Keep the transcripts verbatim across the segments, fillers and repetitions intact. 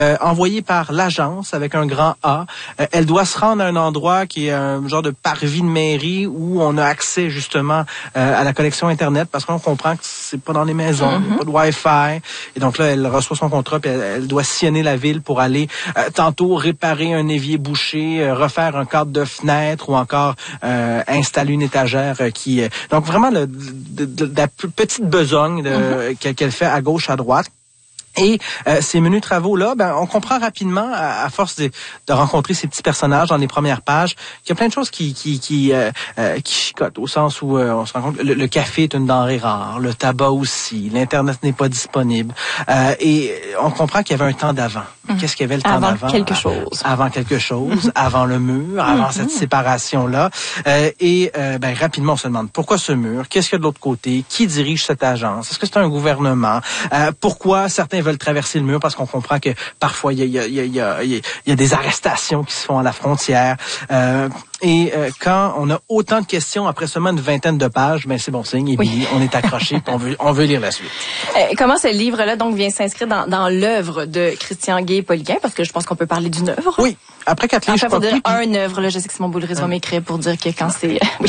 Euh, envoyée par l'agence avec un grand A. Euh, elle doit se rendre à un endroit qui est un genre de parvis de mairie où on a accès justement euh, à la connexion Internet parce qu'on comprend que c'est pas dans les maisons, il mm-hmm. n'y a pas de Wi-Fi. Et donc là, elle reçoit son contrat puis elle, elle doit sillonner la ville pour aller euh, tantôt réparer un évier bouché, euh, refaire un cadre de fenêtre ou encore euh, installer une étagère euh, qui... Euh, donc vraiment le, de, de, de la petite besogne de, mm-hmm. qu'elle fait à gauche, à droite. Et euh, ces menus travaux-là, ben, on comprend rapidement, à, à force de, de rencontrer ces petits personnages dans les premières pages, qu'il y a plein de choses qui qui qui, euh, euh, qui chicotent, au sens où euh, on se rend compte le, le café est une denrée rare, le tabac aussi, l'Internet n'est pas disponible. Euh, et on comprend qu'il y avait un temps d'avant. Mmh. Qu'est-ce qu'il y avait le temps avant d'avant? Quelque chose. Avant quelque chose, mmh. avant le mur, avant mmh. cette séparation-là. Euh, et euh, ben, rapidement, on se demande pourquoi ce mur? Qu'est-ce qu'il y a de l'autre côté? Qui dirige cette agence? Est-ce que c'est un gouvernement? Euh, pourquoi certains veulent traverser le mur parce qu'on comprend que parfois il y a, il y a, il y a, il y a des arrestations qui se font à la frontière. Euh, et euh, quand on a autant de questions après seulement une vingtaine de pages, ben c'est bon signe. Et oui. on est accroché, puis on veut, on veut lire la suite. Euh, comment ce livre-là donc vient s'inscrire dans, dans l'œuvre de Christian Guay-Poliquin? Parce que je pense qu'on peut parler d'une œuvre. Oui. Après quatre livres, je crois dire plus, puis... un œuvre, là, je sais que Simon Boulris va m'écrire pour dire que quand c'est... oui.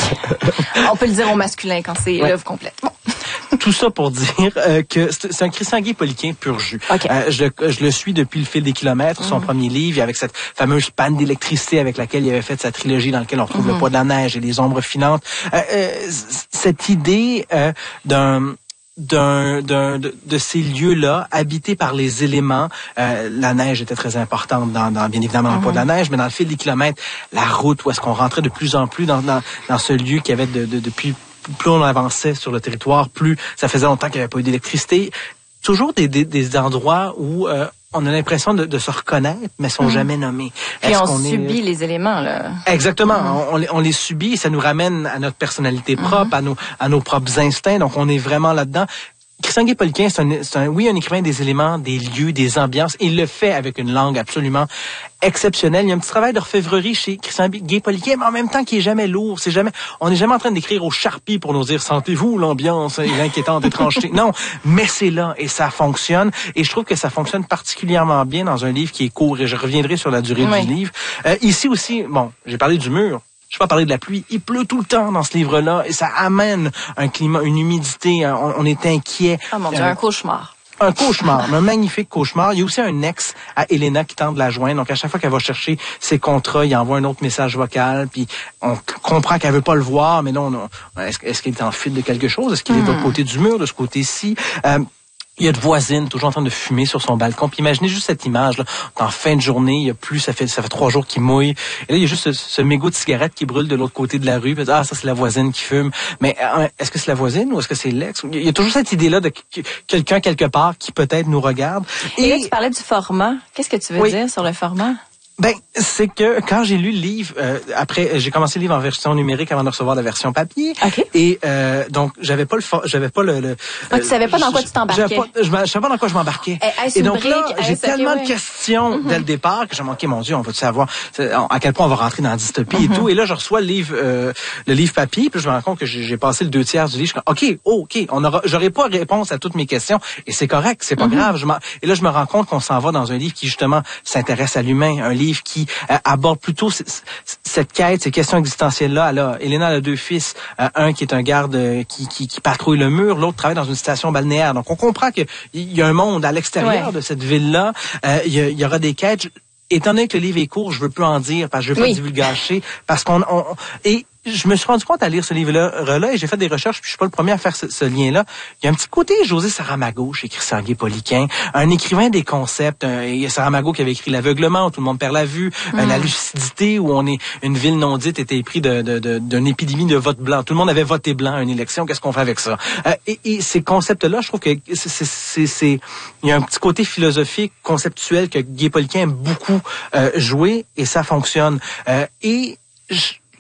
On peut le dire au masculin quand c'est ouais. l'œuvre complète. Bon. Tout ça pour dire euh, que c'est un Christian Guay-Poliquin pur jus. Okay. Euh, je, je le suis depuis le fil des kilomètres, son mm-hmm. premier livre, avec cette fameuse panne d'électricité avec laquelle il avait fait sa trilogie dans laquelle on retrouve mm-hmm. le poids de la neige et les ombres filantes. Euh, euh, cette idée euh, d'un... d'un, d'un de, de ces lieux-là habités par les éléments. Euh, la neige était très importante dans, dans bien évidemment mm-hmm. le poids de la neige, mais dans le fil des kilomètres, la route où est-ce qu'on rentrait de plus en plus dans, dans, dans ce lieu qui avait de, de, depuis plus on avançait sur le territoire, plus ça faisait longtemps qu'il n'y avait pas eu d'électricité. Toujours des, des, des endroits où euh, on a l'impression de, de se reconnaître, mais sont mmh. jamais nommés. Puis on subit est... les éléments, là. Exactement. Mmh. On, on, les, on les subit et ça nous ramène à notre personnalité propre, mmh. à nos, à nos propres instincts. Donc, on est vraiment là-dedans. Christian Guay-Poliquin, c'est un, c'est un, oui, un écrivain des éléments, des lieux, des ambiances. Il le fait avec une langue absolument exceptionnelle. Il y a un petit travail d'orfèvrerie chez Christian Guay-Poliquin, mais en même temps qui est jamais lourd. C'est jamais, on n'est jamais en train d'écrire au Sharpie pour nous dire sentez-vous l'ambiance et l'inquiétante étrangeté. Non, mais c'est là et ça fonctionne. Et je trouve que ça fonctionne particulièrement bien dans un livre qui est court. Et je reviendrai sur la durée oui. du livre. Euh, ici aussi, bon, j'ai parlé du mur. Je vais pas parler de la pluie. Il pleut tout le temps dans ce livre-là et ça amène un climat, une humidité. On, on est inquiet. Ah mon Dieu, euh, un cauchemar. Un cauchemar, un magnifique cauchemar. Il y a aussi un ex à Elena qui tente de la joindre. Donc, à chaque fois qu'elle va chercher ses contrats, il envoie un autre message vocal. Puis, on comprend qu'elle veut pas le voir. Mais non, non. Est-ce, est-ce qu'il est en fuite de quelque chose? Est-ce qu'il mmh. est de l'autre côté du mur, de ce côté-ci? Euh, Il y a une voisine toujours en train de fumer sur son balcon. Puis imaginez juste cette image là. En fin de journée, il y a plus, ça fait ça fait trois jours qu'il mouille. Et là, il y a juste ce, ce mégot de cigarette qui brûle de l'autre côté de la rue. Puis, ah, ça c'est la voisine qui fume. Mais euh, est-ce que c'est la voisine ou est-ce que c'est l'ex? Il y a toujours cette idée-là de que, quelqu'un quelque part qui peut-être nous regarde. Et, Et là, tu parlais du format. Qu'est-ce que tu veux oui. dire sur le format? Ben, c'est que quand j'ai lu le livre, euh, après j'ai commencé le livre en version numérique avant de recevoir la version papier. Okay. Et euh, donc j'avais pas le, j'avais pas le. le ah, tu savais pas dans quoi tu t'embarquais. Pas, je, je savais pas dans quoi je m'embarquais. Et, et donc brique, là, j'ai tellement okay, de questions mm-hmm. dès le départ que j'ai manqué. Mon Dieu, on va savoir à quel point on va rentrer dans la dystopie mm-hmm. et tout. Et là, je reçois le livre, euh, le livre papier, puis je me rends compte que j'ai, j'ai passé le deux tiers du livre. Je suis comme, ok, oh, ok, on aura, j'aurai pas réponse à toutes mes questions et c'est correct, c'est pas mm-hmm. grave. Je et là, je me rends compte qu'on s'en va dans un livre qui justement s'intéresse à l'humain, un livre qui euh, aborde plutôt c- c- cette quête, ces questions existentielles-là. Elle a, Elena a deux fils, euh, un qui est un garde euh, qui, qui, qui patrouille le mur, l'autre travaille dans une station balnéaire. Donc, on comprend qu'il y a un monde à l'extérieur ouais. de cette ville-là. Euh, il, y a, il y aura des quêtes. Étant donné que le livre est court, je veux plus en dire parce que je veux pas oui. divulgacher. Parce qu'on... On, et je me suis rendu compte à lire ce livre-là et j'ai fait des recherches, puis je suis pas le premier à faire ce, ce lien-là. Il y a un petit côté José Saramago chez Christian Guay-Poliquin, un écrivain des concepts. Un, il y a Saramago qui avait écrit L'aveuglement, où tout le monde perd la vue, mm. euh, La lucidité, où on est une ville non dite était épris de, de, de, d'une épidémie de vote blanc. Tout le monde avait voté blanc à une élection. Qu'est-ce qu'on fait avec ça? Euh, et, et ces concepts-là, je trouve que c'est, c'est, c'est, c'est, il y a un petit côté philosophique, conceptuel que Guay-Poliquin aime beaucoup euh, jouer et ça fonctionne. Euh, et je,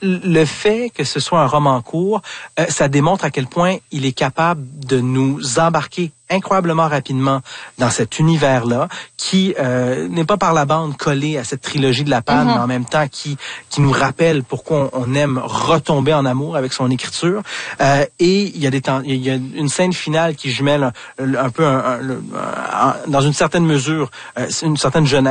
le fait que ce soit un roman court, euh, ça démontre à quel point il est capable de nous embarquer incroyablement rapidement dans cet univers-là, qui euh, n'est pas par la bande collé à cette trilogie de la panne, mm-hmm. mais en même temps qui qui nous rappelle pourquoi on, on aime retomber en amour avec son écriture. Euh, et il y a des temps, il y a une scène finale qui jumelle un, un peu un, un, un, un, dans une certaine mesure euh, une certaine jeunesse.